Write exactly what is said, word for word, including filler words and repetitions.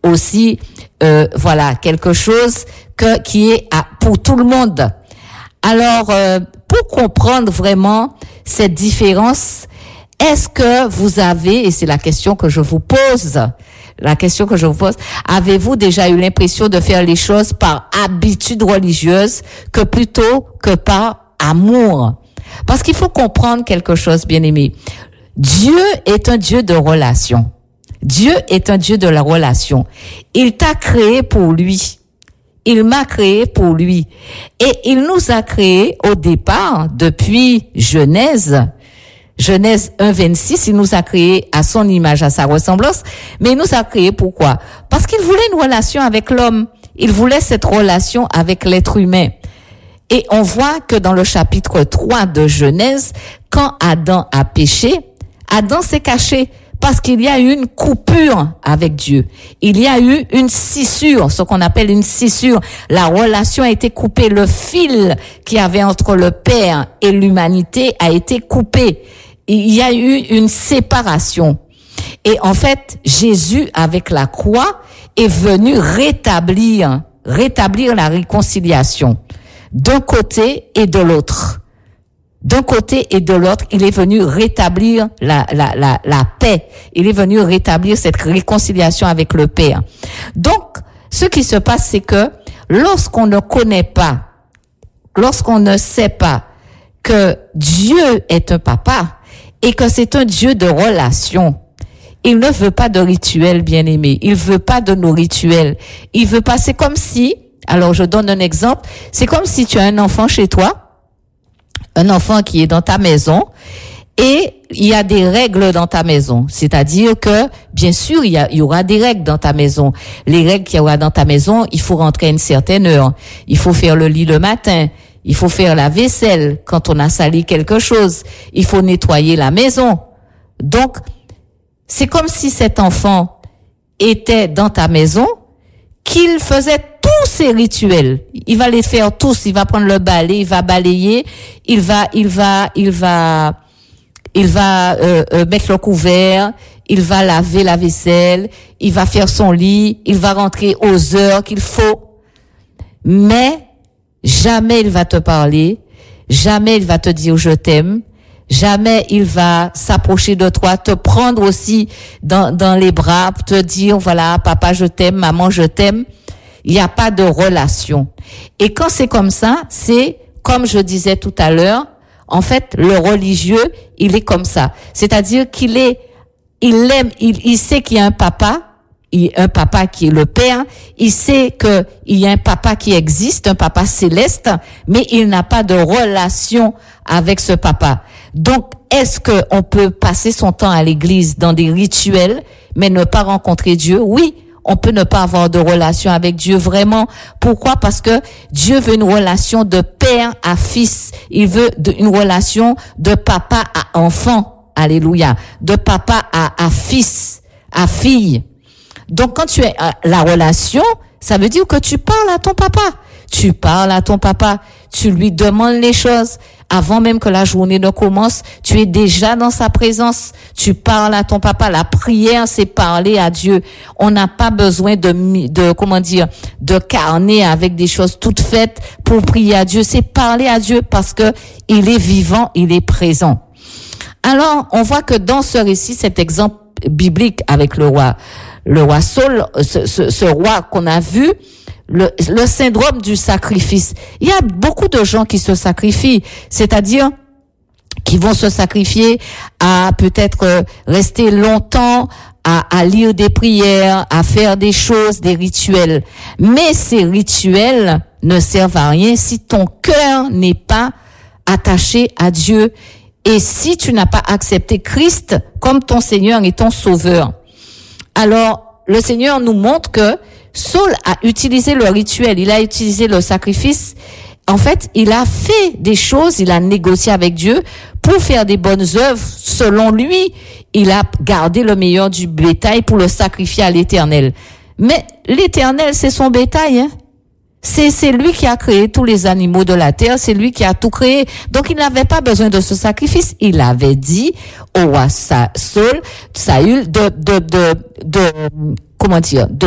aussi, euh, voilà, quelque chose que qui est à, pour tout le monde. Alors, euh, pour comprendre vraiment cette différence, est-ce que vous avez, et c'est la question que je vous pose, la question que je vous pose, avez-vous déjà eu l'impression de faire les choses par habitude religieuse que plutôt que par amour? Parce qu'il faut comprendre quelque chose, bien-aimé. Dieu est un Dieu de relation. Dieu est un Dieu de la relation. Il t'a créé pour lui. Il m'a créé pour lui. Et il nous a créés au départ, depuis Genèse, Genèse un, vingt-six, il nous a créés à son image, à sa ressemblance. Mais il nous a créés pourquoi? Parce qu'il voulait une relation avec l'homme. Il voulait cette relation avec l'être humain. Et on voit que dans le chapitre trois de Genèse, quand Adam a péché, Adam s'est caché. Parce qu'il y a eu une coupure avec Dieu. Il y a eu une scissure, ce qu'on appelle une scissure. La relation a été coupée. Le fil qu'il y avait entre le Père et l'humanité a été coupé. Il y a eu une séparation. Et en fait, Jésus, avec la croix, est venu rétablir, rétablir la réconciliation d'un côté et de l'autre. D'un côté et de l'autre, il est venu rétablir la, la, la, la paix. Il est venu rétablir cette réconciliation avec le Père. Donc, ce qui se passe, c'est que lorsqu'on ne connaît pas, lorsqu'on ne sait pas que Dieu est un papa et que c'est un Dieu de relation, il ne veut pas de rituels, bien-aimés. Il veut pas de nos rituels. Il veut pas, c'est comme si, alors je donne un exemple, c'est comme si tu as un enfant chez toi, un enfant qui est dans ta maison et il y a des règles dans ta maison. C'est-à-dire que, bien sûr, il y, a, il y aura des règles dans ta maison. Les règles qu'il y aura dans ta maison, il faut rentrer à une certaine heure. Il faut faire le lit le matin. Il faut faire la vaisselle quand on a sali quelque chose. Il faut nettoyer la maison. Donc, c'est comme si cet enfant était dans ta maison, qu'il faisait tous ces rituels. Il va les faire tous. Il va prendre le balai, il va balayer, il va, il va, il va, il va euh, euh, mettre le couvert, il va laver la vaisselle, il va faire son lit, il va rentrer aux heures qu'il faut. Mais jamais il va te parler, jamais il va te dire je t'aime, jamais il va s'approcher de toi, te prendre aussi dans, dans les bras, te dire voilà papa je t'aime, maman je t'aime. Il n'y a pas de relation. Et quand c'est comme ça, c'est, comme je disais tout à l'heure, en fait, le religieux, il est comme ça. C'est-à-dire qu'il est, il aime, il, il sait qu'il y a un papa, il, un papa qui est le Père, il sait que il y a un papa qui existe, un papa céleste, mais il n'a pas de relation avec ce papa. Donc, est-ce que on peut passer son temps à l'église dans des rituels, mais ne pas rencontrer Dieu? Oui. On peut ne pas avoir de relation avec Dieu vraiment. Pourquoi? Parce que Dieu veut une relation de père à fils. Il veut de, une relation de papa à enfant. Alléluia. De papa à, à fils, à fille. Donc quand tu es à la relation, ça veut dire que tu parles à ton papa. Tu parles à ton papa. Tu lui demandes les choses. Avant même que la journée ne commence, tu es déjà dans sa présence. Tu parles à ton papa. La prière, c'est parler à Dieu. On n'a pas besoin de, de, comment dire, de carnet avec des choses toutes faites pour prier à Dieu. C'est parler à Dieu parce que il est vivant, il est présent. Alors, on voit que dans ce récit, cet exemple biblique avec le roi, le roi Saul, ce, ce, ce roi qu'on a vu, Le, le syndrome du sacrifice. Il y a beaucoup de gens qui se sacrifient, c'est-à-dire qui vont se sacrifier à peut-être rester longtemps à, à lire des prières, à faire des choses, des rituels. Mais ces rituels ne servent à rien si ton cœur n'est pas attaché à Dieu et si tu n'as pas accepté Christ comme ton Seigneur et ton Sauveur. Alors, le Seigneur nous montre que Saul a utilisé le rituel, il a utilisé le sacrifice. En fait, il a fait des choses, il a négocié avec Dieu pour faire des bonnes œuvres. Selon lui, il a gardé le meilleur du bétail pour le sacrifier à l'Éternel. Mais l'Éternel, c'est son bétail, hein. C'est, c'est lui qui a créé tous les animaux de la terre, c'est lui qui a tout créé. Donc, il n'avait pas besoin de ce sacrifice. Il avait dit au roi Saul, Saül, de, de, de, de, comment dire, de